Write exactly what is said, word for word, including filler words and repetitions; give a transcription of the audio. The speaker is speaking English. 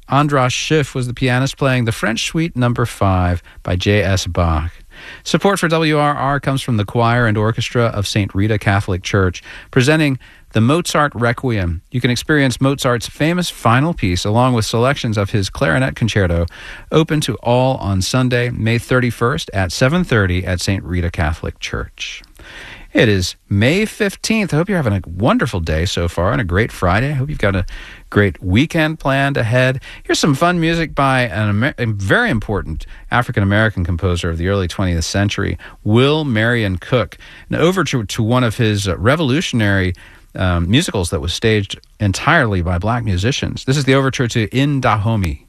Andras Schiff was the pianist playing the French Suite Number Five by J S Bach. Support for W R R comes from the choir and orchestra of Saint Rita Catholic Church, presenting the Mozart Requiem. You can experience Mozart's famous final piece, along with selections of his clarinet concerto, open to all on Sunday, May thirty-first at seven thirty at Saint Rita Catholic Church. It is May fifteenth. I hope you're having a wonderful day so far and a great Friday. I hope you've got a great weekend planned ahead. Here's some fun music by an Amer- a very important African-American composer of the early twentieth century, Will Marion Cook, an overture to one of his revolutionary um, musicals that was staged entirely by black musicians. This is the overture to In Dahomey.